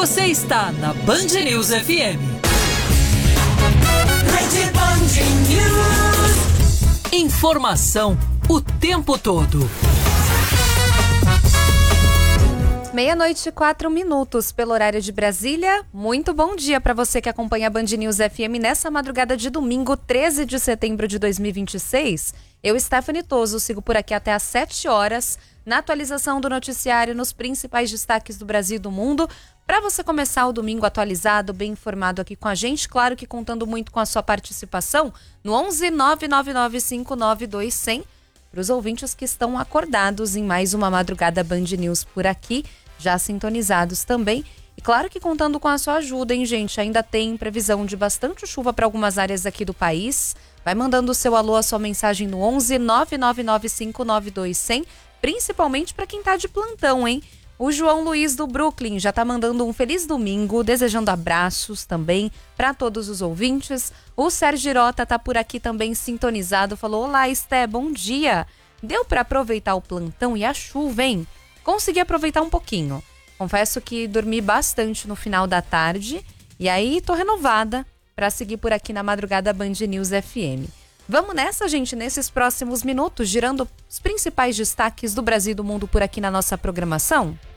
Você está na Band News FM. Rede Band News. Informação o tempo todo. 00:04 pelo horário de Brasília. Muito bom dia para você que acompanha a Band News FM nessa madrugada de domingo, 13 de setembro de 2026. Eu, Stephanie Toso, sigo por aqui até às 7 horas na atualização do noticiário nos principais destaques do Brasil e do mundo, para você começar o domingo atualizado, bem informado aqui com a gente, claro que contando muito com a sua participação no 11 999592100, para os ouvintes que estão acordados em mais uma madrugada Band News por aqui, já sintonizados também. E claro que contando com a sua ajuda, hein, gente? Ainda tem previsão de bastante chuva para algumas áreas aqui do país. Vai mandando o seu alô, a sua mensagem no 11 999592100, principalmente para quem tá de plantão, hein? O João Luiz do Brooklyn já tá mandando um feliz domingo, desejando abraços também para todos os ouvintes. O Sérgio Girota tá por aqui também sintonizado, falou: olá, Esté, bom dia. Deu para aproveitar o plantão e a chuva, hein? Consegui aproveitar um pouquinho. Confesso que dormi bastante no final da tarde e aí tô renovada para seguir por aqui na madrugada Band News FM. Vamos nessa, gente, nesses próximos minutos, girando os principais destaques do Brasil e do mundo por aqui na nossa programação?